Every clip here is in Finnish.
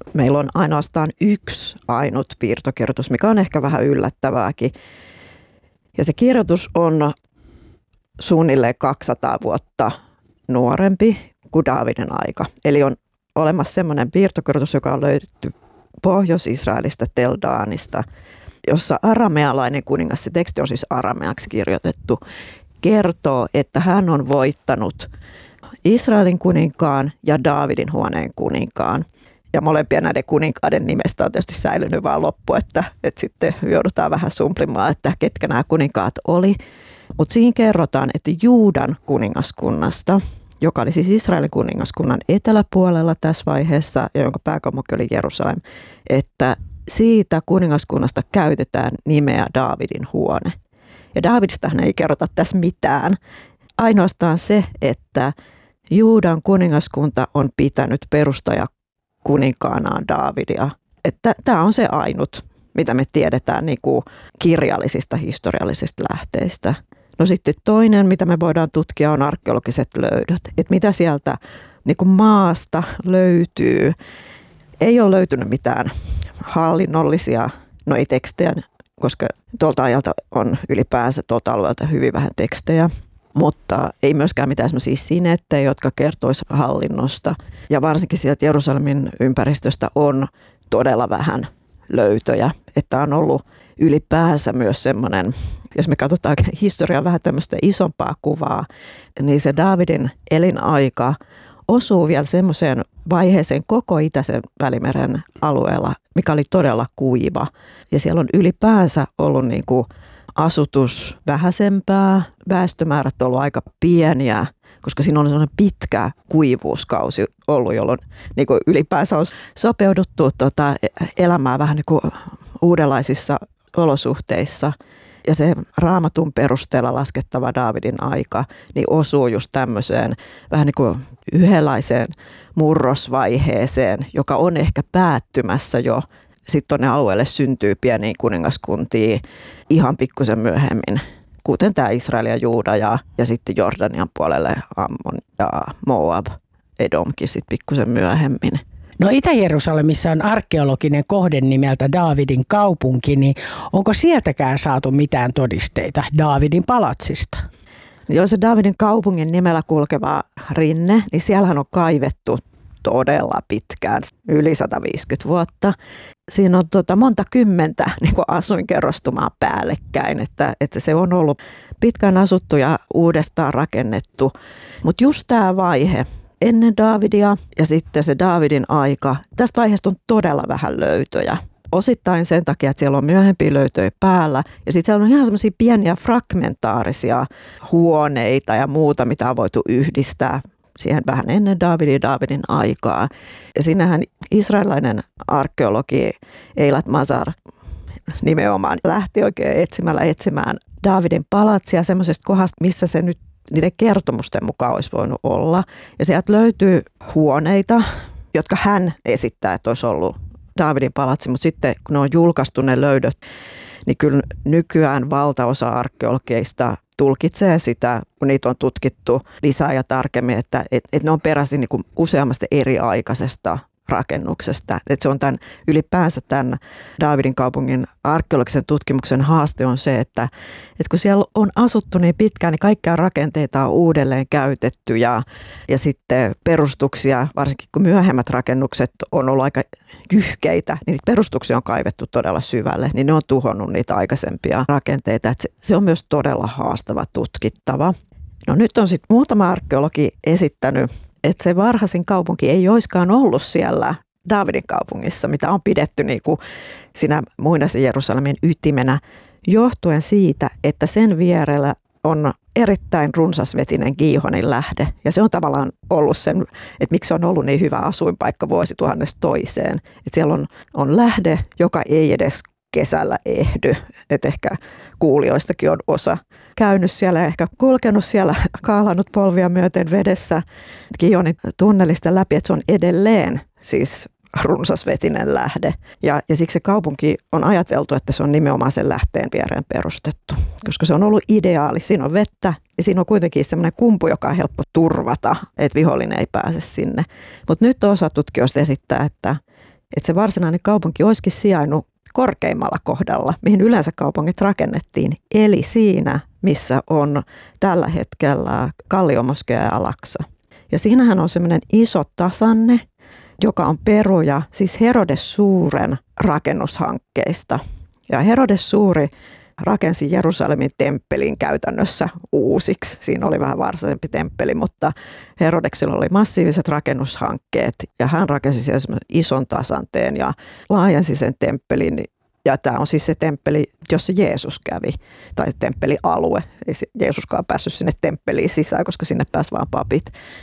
meillä on ainoastaan yksi ainut piirtokirjoitus, mikä on ehkä vähän yllättävääkin. Ja se kirjoitus on suunnilleen 200 vuotta nuorempi kuin Daavidin aika. Eli on olemassa semmoinen piirtokirjoitus, joka on löydetty Pohjois-Israelista Tel Danista, jossa aramealainen kuningas, se teksti on siis arameaksi kirjoitettu, kertoo, että hän on voittanut Israelin kuninkaan ja Daavidin huoneen kuninkaan. Ja molempia näiden kuninkaiden nimestä on tietysti säilynyt vaan loppu, että sitten joudutaan vähän sumplimaan, että ketkä nämä kuninkaat oli. Mutta siinä kerrotaan, että Juudan kuningaskunnasta, joka oli siis Israelin kuningaskunnan eteläpuolella tässä vaiheessa ja jonka pääkaupunki oli Jerusalem, että siitä kuningaskunnasta käytetään nimeä Daavidin huone. Ja Daavidistahan ei kerrota tässä mitään. Ainoastaan se, että Juudan kuningaskunta on pitänyt perustajakuninkaanaan Daavidia. Että tämä on se ainut, mitä me tiedetään niin kuin kirjallisista historiallisista lähteistä. No sitten toinen, mitä me voidaan tutkia, on arkeologiset löydöt. Että mitä sieltä niin kuin maasta löytyy. Ei ole löytynyt mitään hallinnollisia, no ei tekstejä, koska tuolta ajalta on ylipäänsä tuolta alueelta hyvin vähän tekstejä. Mutta ei myöskään mitään sellaisia sinettejä, jotka kertoisivat hallinnosta. Ja varsinkin sieltä Jerusalemin ympäristöstä on todella vähän löytöjä. Että on ollut ylipäänsä myös semmoinen, jos me katsotaan historiaa vähän tämmöistä isompaa kuvaa, niin se Daavidin elinaika osuu vielä semmoiseen vaiheeseen koko Itäisen Välimeren alueella, mikä oli todella kuiva. Ja siellä on ylipäänsä ollut niin kuin asutus vähäisempää, väestömäärät on ollut aika pieniä, koska siinä on sellainen pitkä kuivuuskausi ollut, jolloin niin kuin ylipäänsä on sopeuduttu elämään vähän niin kuin uudenlaisissa olosuhteissa. Ja se Raamatun perusteella laskettava Daavidin aika niin osuu just tämmöiseen vähän niin kuin yhdenlaiseen murrosvaiheeseen, joka on ehkä päättymässä jo. Sitten tuonne alueelle syntyy pieniä kuningaskuntia ihan pikkusen myöhemmin, kuten tämä Israel ja Juuda ja sitten Jordanian puolelle Ammon ja Moab, Edomkin sitten pikkusen myöhemmin. No Itä-Jerusalemissa on arkeologinen kohde nimeltä Daavidin kaupunki, niin onko sieltäkään saatu mitään todisteita Daavidin palatsista? Jos se Daavidin kaupungin nimellä kulkeva rinne, niin siellähän on kaivettu todella pitkään, yli 150 vuotta. Siinä on monta kymmentä niin kuin asuinkerrostumaa päällekkäin, että se on ollut pitkään asuttu ja uudestaan rakennettu. Mutta just tämä vaihe ennen Daavidia ja sitten se Daavidin aika, tästä vaiheesta on todella vähän löytöjä. Osittain sen takia, että siellä on myöhempiä löytöjä päällä ja sitten siellä on ihan semmoisia pieniä fragmentaarisia huoneita ja muuta, mitä on voitu yhdistää siihen vähän ennen Daavidin aikaa. Ja siinähän israelilainen arkeologi Eilat Mazar nimenomaan lähti oikein etsimään Daavidin palatsia semmoisesta kohdasta, missä se nyt niiden kertomusten mukaan olisi voinut olla. Ja sieltä löytyy huoneita, jotka hän esittää, että olisi ollut Daavidin palatsi, mutta sitten kun ne on julkaistu ne löydöt, niin kyllä nykyään valtaosa arkeologeista tulkitsee sitä, kun niitä on tutkittu lisää ja tarkemmin, että ne on peräisin niin kuin useammasta eri aikaisesta rakennuksesta. Että se on ylipäänsä tämän Daavidin kaupungin arkeologisen tutkimuksen haaste on se, että kun siellä on asuttu niin pitkään, niin kaikkia rakenteita on uudelleen käytetty ja sitten perustuksia, varsinkin kun myöhemmät rakennukset on ollut aika jyhkeitä, niin niitä perustuksia on kaivettu todella syvälle, niin ne on tuhonnut niitä aikaisempia rakenteita. Että se on myös todella haastava tutkittava. No nyt on sitten muutama arkeologi esittänyt, että se varhaisin kaupunki ei olisikaan ollut siellä Daavidin kaupungissa, mitä on pidetty niin kuin siinä muinaisen Jerusalemin ytimenä, johtuen siitä, että sen vierellä on erittäin runsasvetinen Giihonin lähde. Ja se on tavallaan ollut sen, että miksi se on ollut niin hyvä asuinpaikka vuosituhannesta toiseen. Että siellä on lähde, joka ei edes kesällä ehdy. Että ehkä kuulijoistakin on osa käynyt siellä ja ehkä kulkenut siellä, kaalannut polvia myöten vedessä Giionin tunnelista läpi, että se on edelleen siis runsasvetinen lähde. Ja siksi se kaupunki on ajateltu, että se on nimenomaan sen lähteen viereen perustettu, koska se on ollut ideaali. Siinä on vettä ja siinä on kuitenkin semmoinen kumpu, joka on helppo turvata, että vihollinen ei pääse sinne. Mutta nyt osa tutkijoista esittää, että että se varsinainen kaupunki olisikin sijainnut korkeimmalla kohdalla, mihin yleensä kaupungit rakennettiin, eli siinä, missä on tällä hetkellä Kalliomoskea ja Al-Aqsa. Ja siinähän on semmoinen iso tasanne, joka on peruja siis Herodes Suuren rakennushankkeista. Ja Herodes Suuri rakensi Jerusalemin temppelin käytännössä uusiksi. Siinä oli vähän varsaisempi temppeli, mutta Herodeksilla oli massiiviset rakennushankkeet ja hän rakensi siellä semmoisen ison tasanteen ja laajensi sen temppelin. Ja tämä on siis se temppeli, jossa Jeesus kävi, tai temppelialue. Ei Jeesuskaan päässyt sinne temppeliin sisään, koska sinne pääsi vaan papit.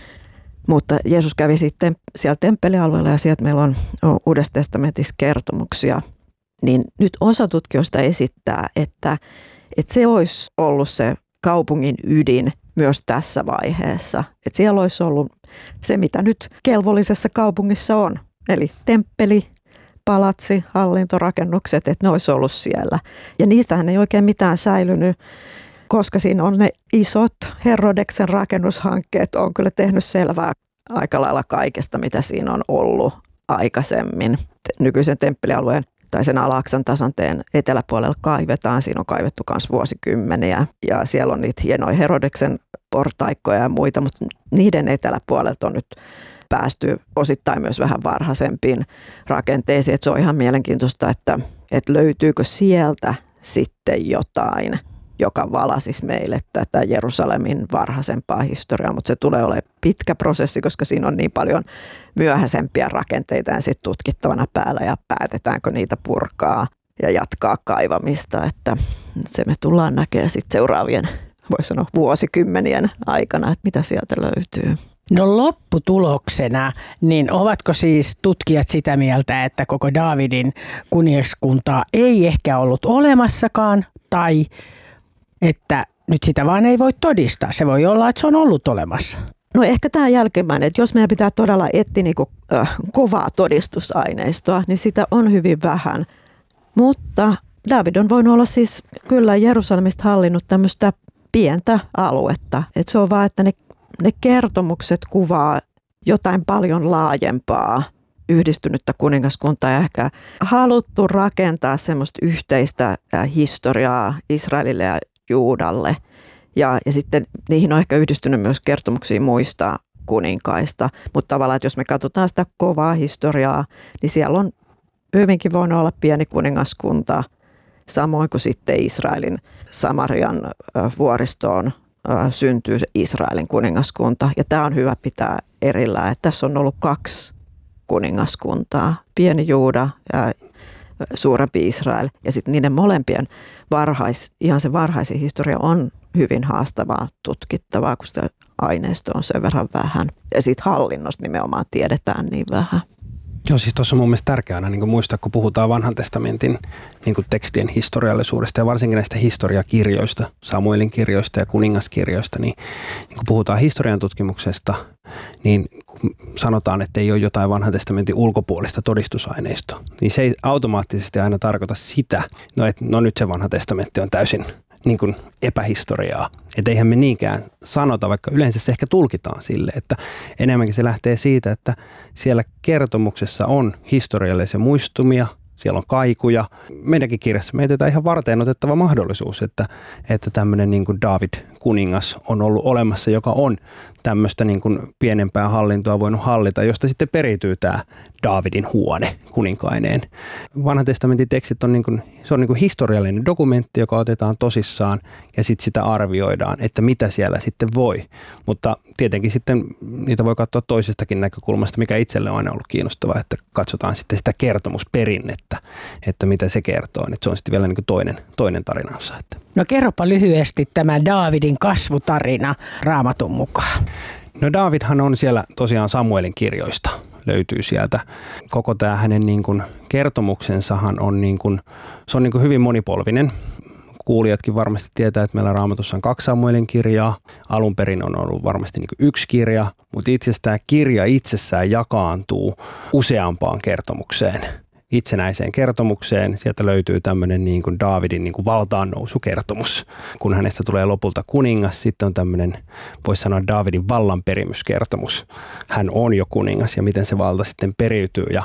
Mutta Jeesus kävi sitten siellä temppelialueella ja sieltä meillä on Uudessa testamentissa kertomuksia. Niin nyt osa tutkijoista esittää, että se olisi ollut se kaupungin ydin myös tässä vaiheessa. Että siellä olisi ollut se, mitä nyt kelvollisessa kaupungissa on. Eli temppeli, palatsi, hallintorakennukset, että ne olisi ollut siellä. Ja niistähän ei oikein mitään säilynyt, koska siinä on ne isot Herodeksen rakennushankkeet. On kyllä tehnyt selvää aika lailla kaikesta, mitä siinä on ollut aikaisemmin. Nykyisen temppelialueen tai sen Al-Aqsan tasanteen eteläpuolella kaivetaan. Siinä on kaivettu myös vuosikymmeniä ja siellä on niitä hienoja Herodeksen portaikkoja ja muita, mutta niiden eteläpuolelta on nyt päästy osittain myös vähän varhaisempiin rakenteisiin. Että se on ihan mielenkiintoista, että löytyykö sieltä sitten jotain, joka valasisi meille tätä Jerusalemin varhaisempaa historiaa, mutta se tulee olemaan pitkä prosessi, koska siinä on niin paljon myöhäisempiä rakenteita ja sitten tutkittavana päällä ja päätetäänkö niitä purkaa ja jatkaa kaivamista, että se me tullaan näkemään sitten seuraavien, voisi sanoa vuosikymmenien aikana, että mitä sieltä löytyy. No lopputuloksena, niin ovatko siis tutkijat sitä mieltä, että koko Daavidin kuningaskuntaa ei ehkä ollut olemassakaan tai että nyt sitä vaan ei voi todistaa. Se voi olla, että se on ollut olemassa. No ehkä tämä jälkimmäinen, että jos meidän pitää todella etsiä kovaa todistusaineistoa, niin sitä on hyvin vähän. Mutta Daavid on voinut olla siis kyllä Jerusalemista hallinnut tämmöistä pientä aluetta. Että se on vaan, että ne kertomukset kuvaa jotain paljon laajempaa yhdistynyttä kuningaskuntaa ja ehkä haluttu rakentaa semmoista yhteistä historiaa Israelille ja Juudalle. Ja sitten niihin on ehkä yhdistynyt myös kertomuksia muista kuninkaista. Mutta tavallaan, että jos me katsotaan sitä kovaa historiaa, niin siellä on hyvinkin voinut olla pieni kuningaskunta, samoin kuin sitten Israelin Samarian vuoristoon syntyy Israelin kuningaskunta. Ja tämä on hyvä pitää erillään, että tässä on ollut 2 kuningaskuntaa, pieni Juuda ja suurempi Israel. Ja sitten niiden molempien ihan se varhaisin historia on hyvin haastavaa tutkittavaa, kun sitä aineistoa on sen verran vähän. Ja siitä hallinnosta nimenomaan tiedetään niin vähän. Joo, siis tuossa on mun mielestä tärkeää aina niin muistaa, kun puhutaan vanhan testamentin tekstien historiallisuudesta ja varsinkin näistä historiakirjoista, Samuelin kirjoista ja kuningaskirjoista, niin kun puhutaan historian tutkimuksesta, niin kun sanotaan, että ei ole jotain vanhan testamentin ulkopuolista todistusaineistoa, niin se ei automaattisesti aina tarkoita sitä, että nyt se vanha testamentti on täysin niin kuin epähistoriaa. Että eihän me niinkään sanota, vaikka yleensä se ehkä tulkitaan sille, että enemmänkin se lähtee siitä, että siellä kertomuksessa on historiallisia muistumia, siellä on kaikuja. Meidänkin kirjassa me jätetään ihan varteen otettava mahdollisuus, että tämmöinen niin kuin Daavid kuningas on ollut olemassa, joka on tämmöistä niin kuin pienempää hallintoa voinut hallita, josta sitten periytyy tämä Daavidin huone kuninkaineen. Vanhan testamentin tekstit on, se on niin kuin historiallinen dokumentti, joka otetaan tosissaan ja sitten sitä arvioidaan, että mitä siellä sitten voi. Mutta tietenkin sitten niitä voi katsoa toisestakin näkökulmasta, mikä itselle on aina ollut kiinnostavaa, että katsotaan sitten sitä kertomusperinnettä, että mitä se kertoo. Että se on sitten vielä niin kuin toinen tarinansa. No kerropa lyhyesti tämä Daavidin kasvutarina Raamatun mukaan. No Daavidhan on siellä tosiaan Samuelin kirjoista, löytyy sieltä. Koko tämä hänen niin kuin kertomuksensahan on, se on hyvin monipolvinen. Kuulijatkin varmasti tietää, että meillä Raamatussa on 2 Samuelin kirjaa. Alun perin on ollut varmasti 1 kirja, mutta itse asiassa tämä kirja itsessään jakaantuu useampaan kertomukseen. Itsenäiseen kertomukseen. Sieltä löytyy tämmöinen niin kuin Daavidin niin kuin valtaannousukertomus. Kun hänestä tulee lopulta kuningas, sitten on tämmöinen, voisi sanoa Daavidin vallanperimyskertomus. Hän on jo kuningas ja miten se valta sitten periytyy. Ja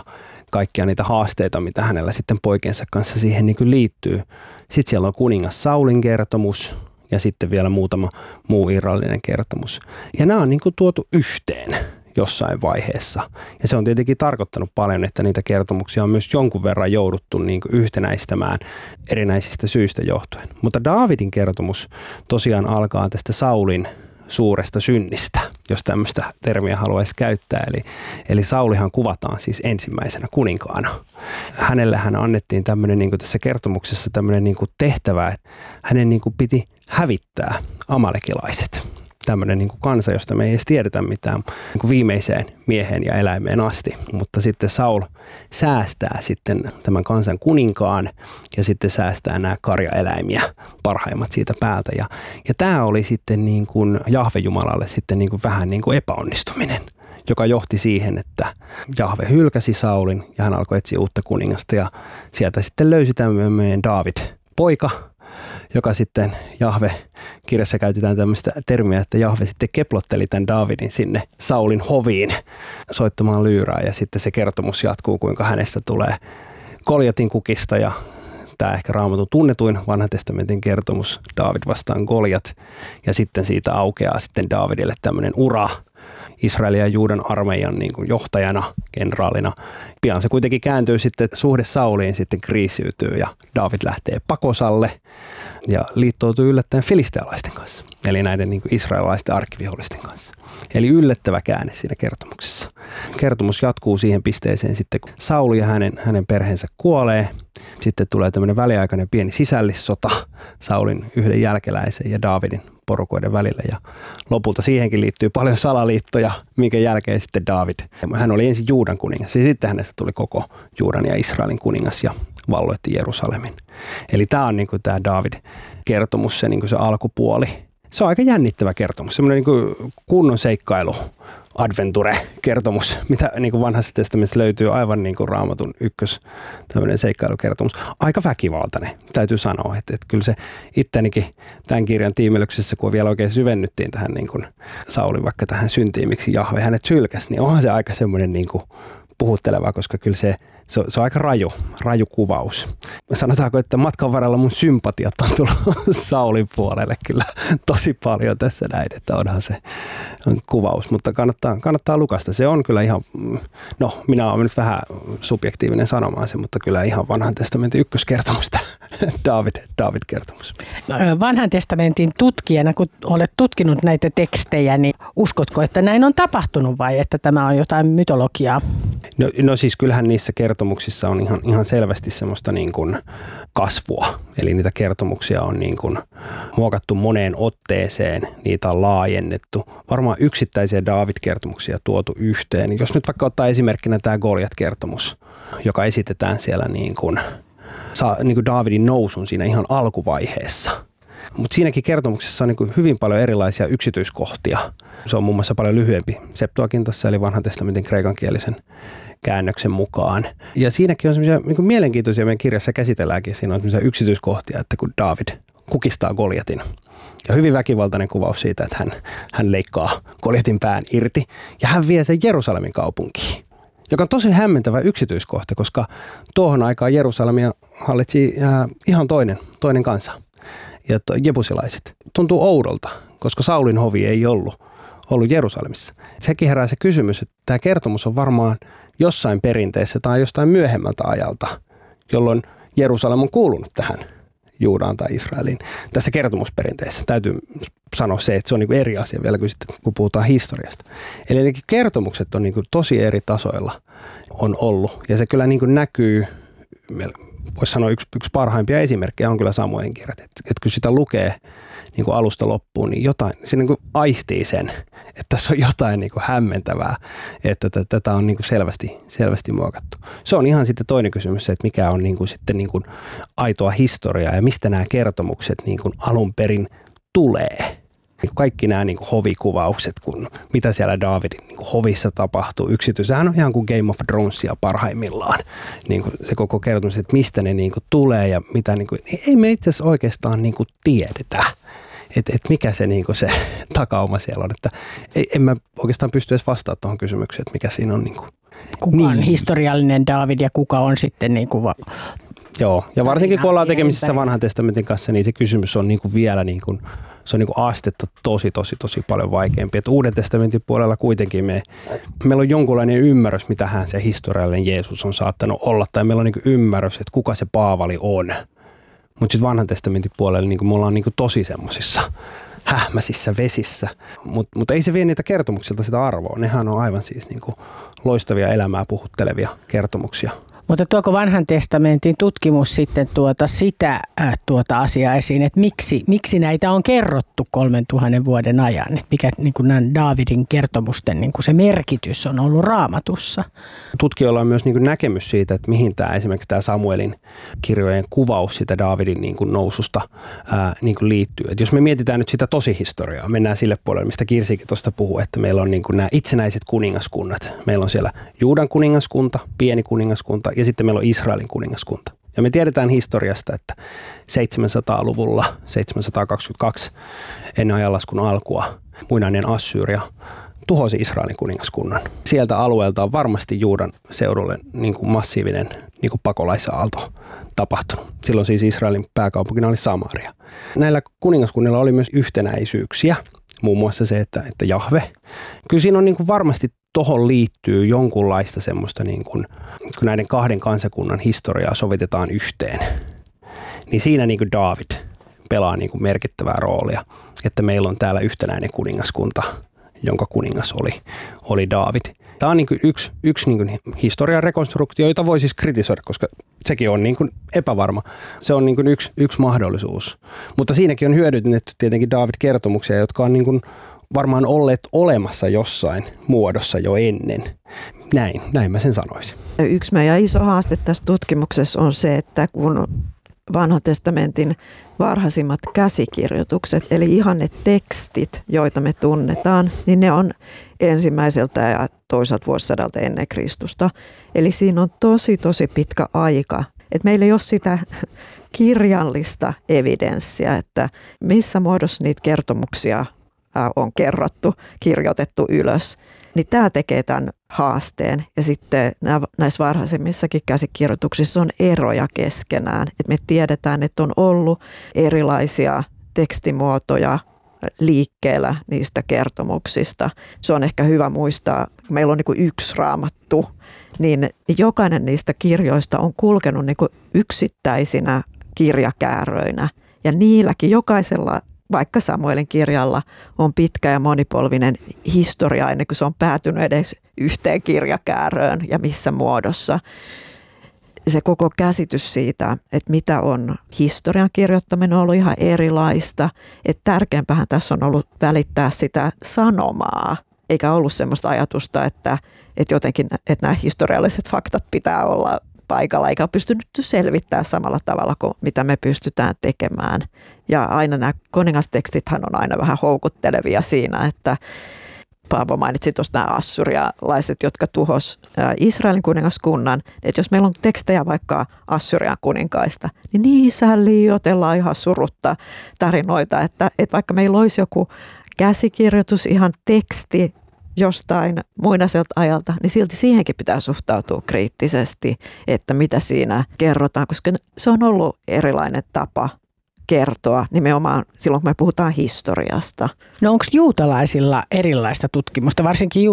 kaikkia niitä haasteita, mitä hänellä sitten poikensa kanssa siihen niin kuin liittyy. Sitten siellä on kuningas Saulin kertomus ja sitten vielä muutama muu irrallinen kertomus. Ja nämä on niin kuin tuotu yhteen jossain vaiheessa. Ja se on tietenkin tarkoittanut paljon, että niitä kertomuksia on myös jonkun verran jouduttu niin kuin yhtenäistämään erinäisistä syistä johtuen. Mutta Daavidin kertomus tosiaan alkaa tästä Saulin suuresta synnistä, jos tämmöistä termiä haluaisi käyttää. Eli Saulihan kuvataan siis ensimmäisenä kuninkaana. Hänelle hän annettiin tämmöinen niin kuin tässä kertomuksessa tämmöinen niin kuin tehtävä, että hänen niin kuin piti hävittää amalekilaiset. Tämmöinen niin kuin kansa, josta me ei edes tiedetä mitään niin kuin viimeiseen mieheen ja eläimeen asti. Mutta sitten Saul säästää sitten tämän kansan kuninkaan ja sitten säästää nämä karjaeläimiä, parhaimmat siitä päältä. Ja tämä oli sitten niin kuin Jahve Jumalalle sitten niin kuin vähän niin kuin epäonnistuminen, joka johti siihen, että Jahve hylkäsi Saulin ja hän alkoi etsiä uutta kuningasta. Ja sieltä sitten löysi tämmöinen Daavid poika, joka sitten Jahve-kirjassa käytetään tämmöistä termiä, että Jahve sitten keplotteli tämän Daavidin sinne Saulin hoviin soittamaan lyyrää ja sitten se kertomus jatkuu, kuinka hänestä tulee Goljatin kukista ja tämä ehkä Raamatun tunnetuin vanhan testamentin kertomus, Daavid vastaan Goljat ja sitten siitä aukeaa sitten Daavidille tämmöinen ura Israelin ja Juudan armeijan niin kuin johtajana, kenraalina. Pian se kuitenkin kääntyy sitten, suhde Sauliin sitten kriisiytyy ja Daavid lähtee pakosalle ja liittoutuu yllättäen filistealaisten kanssa, eli näiden niin kuin israelilaisten arkkivihollisten kanssa. Eli yllättävä käänne siinä kertomuksessa. Kertomus jatkuu siihen pisteeseen sitten, kun Sauli ja hänen perheensä kuolee. Sitten tulee tämmöinen väliaikainen pieni sisällissota Saulin yhden jälkeläisen ja Daavidin porukoiden välillä. Ja lopulta siihenkin liittyy paljon salaliittoja, minkä jälkeen sitten Daavid. Hän oli ensin Juudan kuningas ja sitten hänestä tuli koko Juudan ja Israelin kuningas ja valloitti Jerusalemin. Eli tämä on niin kuin tämä Daavid-kertomus, se, niin kuin se alkupuoli. Se on aika jännittävä kertomus, semmoinen niin kuin kunnon seikkailu, adventure-kertomus, mitä niin kuin vanhassa testamentissa löytyy aivan niin kuin Raamatun tämmöinen seikkailukertomus. Aika väkivaltainen, täytyy sanoa, että kyllä se ittenikin tämän kirjan tiimelyksessä, kun vielä oikein syvennyttiin tähän niin kuin Saulin vaikka tähän syntiin, miksi Jahve hänet sylkäsi, niin onhan se aika semmoinen niin kuin puhutteleva, koska kyllä se on aika raju kuvaus. Sanotaanko, että matkan varrella mun sympatiat on tullut Saulin puolelle kyllä tosi paljon tässä näin, että onhan se kuvaus, mutta kannattaa lukasta. Se on kyllä ihan, no minä olen nyt vähän subjektiivinen sanomaan se, mutta kyllä ihan vanhan testamentin ykköskertomusta, David-kertomus. Vanhan testamentin tutkijana, kun olet tutkinut näitä tekstejä, niin uskotko, että näin on tapahtunut vai että tämä on jotain mytologiaa? No siis kyllähän niissä kertomuksissa on ihan selvästi semmoista niin kuin kasvua. Eli niitä kertomuksia on niin kuin muokattu moneen otteeseen, niitä on laajennettu. Varmaan yksittäisiä Daavid-kertomuksia tuotu yhteen. Jos nyt vaikka ottaa esimerkkinä tämä Goljat-kertomus, joka esitetään siellä niin kuin Daavidin nousun siinä ihan alkuvaiheessa. Mutta siinäkin kertomuksessa on niin kuin hyvin paljon erilaisia yksityiskohtia. Se on muun muassa paljon lyhyempi Septuagintassa, eli vanhan testamentin kreikankielisen käännöksen mukaan. Ja siinäkin on semmoisia niin kuin mielenkiintoisia, meidän kirjassa käsitelläänkin, siinä on semmoisia yksityiskohtia, että kun Daavid kukistaa Goljatin. Ja hyvin väkivaltainen kuvaus siitä, että hän leikkaa Goljatin pään irti ja hän vie sen Jerusalemin kaupunkiin. Joka on tosi hämmentävä yksityiskohta, koska tuohon aikaan Jerusalemia hallitsi ihan toinen kansa. Ja jebusilaiset. Tuntuu oudolta, koska Saulin hovi ei ollut Jerusalemissa. Sekin herää se kysymys, että tämä kertomus on varmaan jossain perinteessä tai jostain myöhemmältä ajalta, jolloin Jerusalem on kuulunut tähän Juudaan tai Israeliin. Tässä kertomusperinteessä täytyy sanoa se, että se on niin kuin eri asia vielä kuin sitten, kun puhutaan historiasta. Eli ne kertomukset on niin kuin tosi eri tasoilla on ollut ja se kyllä niin kuin näkyy. Voisi sanoa yksi parhaimpia esimerkkejä on kyllä Samuelin kirjat. Että kun sitä lukee niin kuin alusta loppuun, niin jotain, se niin kuin aistii sen, että tässä on jotain niin kuin hämmentävää, että tätä on niin kuin selvästi muokattu. Se on ihan sitten toinen kysymys, että mikä on niin kuin sitten niin kuin aitoa historiaa ja mistä nämä kertomukset niin kuin alun perin tulee. Kaikki nämä niin kuin hovikuvaukset, mitä siellä Daavidin niin kuin hovissa tapahtuu sehän on ihan kuin Game of Thronesia parhaimmillaan. Niin kuin se koko kertomus, että mistä ne niin kuin tulee ja mitä, niin kuin, ei me itse asiassa oikeastaan niin kuin tiedetä, että mikä se, niin kuin se takauma siellä on. Että en mä oikeastaan pysty edes vastaamaan tuohon kysymykseen, että mikä siinä on niin kuin Kuka on historiallinen Daavid ja kuka on sitten niin kuin Joo, ja varsinkin kun ollaan tekemisissä vanhan testamentin kanssa, niin se kysymys on niin kuin vielä niin kuin, se on niin kuin astetta tosi paljon vaikeampi. Et Uuden testamentin puolella kuitenkin meillä on jonkunlainen ymmärrys, mitähän se historiallinen Jeesus on saattanut olla, tai meillä on niin kuin ymmärrys, että kuka se Paavali on. Mutta sitten vanhan testamentin puolella niin kuin me ollaan niin kuin tosi semmoisissa hähmäisissä vesissä, mutta ei se vie niitä kertomuksilta sitä arvoa. Nehän on aivan siis niin kuin loistavia elämää puhuttelevia kertomuksia. Mutta tuoko vanhan testamentin tutkimus sitten sitä asiaa esiin, että miksi näitä on kerrottu 3000 vuoden ajan, että mikä niin kuin nämä Daavidin kertomusten niin kuin se merkitys on ollut Raamatussa? Tutkijoilla on myös niin kuin näkemys siitä, että mihin esimerkiksi tämä Samuelin kirjojen kuvaus sitä Daavidin niin kuin noususta niin kuin liittyy. Et jos me mietitään nyt sitä tosihistoriaa, mennään sille puolelle, mistä Kirsikin tuosta puhuu, että meillä on niin kuin nämä itsenäiset kuningaskunnat. Meillä on siellä Juudan kuningaskunta, pieni kuningaskunta ja sitten meillä on Israelin kuningaskunta. Ja me tiedetään historiasta, että 700-luvulla, 722 ennen ajanlaskun alkua, muinainen Assyria tuhosi Israelin kuningaskunnan. Sieltä alueelta on varmasti Juudan seudulle niin kuin massiivinen niin kuin pakolaisaalto tapahtunut. Silloin siis Israelin pääkaupunkina oli Samaria. Näillä kuningaskunnilla oli myös yhtenäisyyksiä, muun muassa se, että Jahve. Kyllä siinä on niin kuin varmasti tuohon liittyy jonkunlaista semmoista, niin kun näiden kahden kansakunnan historiaa sovitetaan yhteen, niin siinä niin kuin Daavid pelaa niin kuin merkittävää roolia, että meillä on täällä yhtenäinen kuningaskunta, jonka kuningas oli Daavid. Tämä on niin kuin yksi niin kuin historian rekonstruktio, jota voi siis kritisoida, koska sekin on niin kuin epävarma. Se on niin kuin yksi mahdollisuus, mutta siinäkin on hyödynnetty tietenkin Daavid-kertomuksia, jotka on niin kuin varmaan olleet olemassa jossain muodossa jo ennen. Näin mä sen sanoisin. Yksi meidän iso haaste tässä tutkimuksessa on se, että kun vanhan testamentin varhaisimmat käsikirjoitukset, eli ihan ne tekstit, joita me tunnetaan, niin ne on ensimmäiseltä ja toiselta vuosisadalta ennen Kristusta. Eli siinä on tosi pitkä aika. Et meillä ei ole sitä kirjallista evidenssiä, että missä muodossa niitä kertomuksia on kirjoitettu ylös, niin tämä tekee tämän haasteen. Ja sitten näissä varhaisemmissakin käsikirjoituksissa on eroja keskenään. Et me tiedetään, että on ollut erilaisia tekstimuotoja liikkeellä niistä kertomuksista. Se on ehkä hyvä muistaa, meillä on niin kuin yksi raamattu, niin jokainen niistä kirjoista on kulkenut niin kuin yksittäisinä kirjakääröinä. Ja niilläkin jokaisella, vaikka Samuelin kirjalla, on pitkä ja monipolvinen historia ennen kuin se on päätynyt edes yhteen kirjakääröön ja missä muodossa. Se koko käsitys siitä, että mitä on historian kirjoittaminen, on ollut ihan erilaista. Että tärkeämpähän tässä on ollut välittää sitä sanomaa, eikä ollut sellaista ajatusta, että jotenkin että nämä historialliset faktat pitää olla paikalla, eikä ole pystynyt selvittämään samalla tavalla kuin mitä me pystytään tekemään. Ja aina nämä kuningastekstithän on aina vähän houkuttelevia siinä, että Paavo mainitsi tuosta nämä assyrialaiset, jotka tuhos Israelin kuningaskunnan. Että jos meillä on tekstejä vaikka Assyrian kuninkaista, niin niissä liioitellaan ihan surutta tarinoita, että vaikka meillä olisi joku käsikirjoitus, ihan teksti jostain muinaiselta ajalta, niin silti siihenkin pitää suhtautua kriittisesti, että mitä siinä kerrotaan, koska se on ollut erilainen tapa kertoa nimenomaan silloin, kun me puhutaan historiasta. No onko juutalaisilla erilaista tutkimusta, varsinkin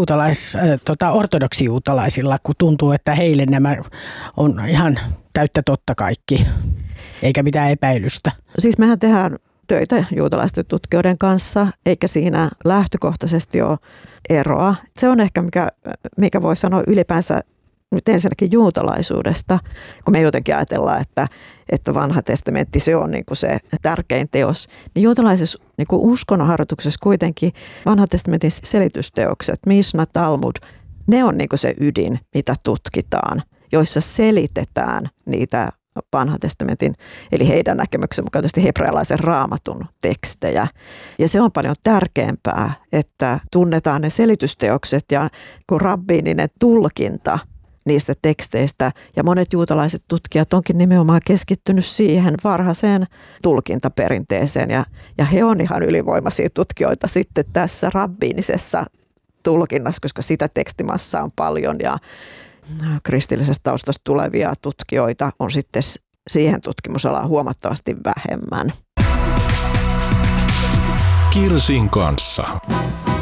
ortodoksijuutalaisilla, kun tuntuu, että heille nämä on ihan täyttä totta kaikki, eikä mitään epäilystä? Siis mehän tehdään töitä juutalaisten tutkijoiden kanssa, eikä siinä lähtökohtaisesti ole eroa. Se on ehkä, mikä voi sanoa ylipäänsä nyt ensinnäkin juutalaisuudesta, kun me jotenkin ajatellaan, että vanha testamentti se on niin kuin se tärkein teos. Niin juutalaisessa niin kuin uskonnonharjoituksessa kuitenkin vanhan testamentin selitysteokset, Misna, Talmud, ne on niin kuin se ydin, mitä tutkitaan, joissa selitetään niitä vanhan testamentin, eli heidän näkemyksen mukaan tietysti hebrealaisen raamatun tekstejä. Ja se on paljon tärkeämpää, että tunnetaan ne selitysteokset ja kun rabbiininen tulkinta niistä teksteistä. Ja monet juutalaiset tutkijat onkin nimenomaan keskittynyt siihen varhaiseen tulkintaperinteeseen. Ja he on ihan ylivoimaisia tutkijoita sitten tässä rabbiinisessa tulkinnassa, koska sitä tekstimassaa on paljon ja kristillisestä taustasta tulevia tutkijoita on sitten siihen tutkimusalaan huomattavasti vähemmän. Kirsin kanssa.